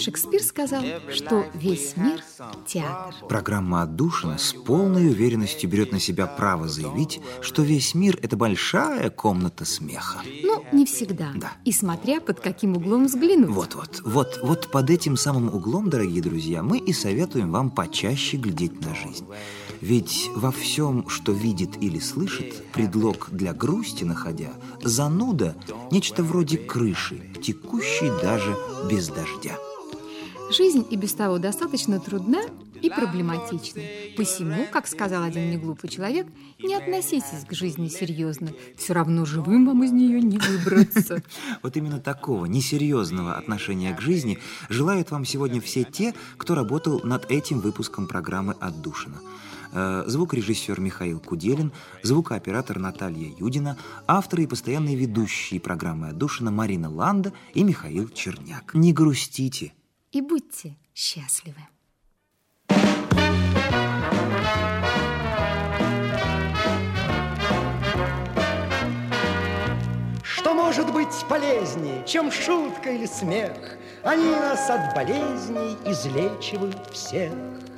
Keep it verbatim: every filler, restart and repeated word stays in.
Шекспир сказал, что весь мир – театр. Программа «Отдушина» с полной уверенностью берет на себя право заявить, что весь мир – это большая комната смеха. Ну, не всегда. Да. И смотря под каким углом взглянуть. Вот-вот, вот, вот под этим самым углом, дорогие друзья, мы и советуем вам почаще глядеть на жизнь. Ведь во всем, что видит или слышит, предлог для грусти находя, зануда – нечто вроде крыши, текущей даже без дождя. Жизнь и без того достаточно трудна и проблематична. Посему, как сказал один неглупый человек, не относитесь к жизни серьезно. Все равно живым вам из нее не выбраться. Вот именно такого несерьезного отношения к жизни желают вам сегодня все те, кто работал над этим выпуском программы «Отдушина». Звукорежиссер Михаил Куделин, звукооператор Наталья Юдина, авторы и постоянные ведущие программы «Отдушина» Марина Ланда и Михаил Черняк. Не грустите. И будьте счастливы. Что может быть полезнее, чем шутка или смех? Они нас от болезней излечивают всех.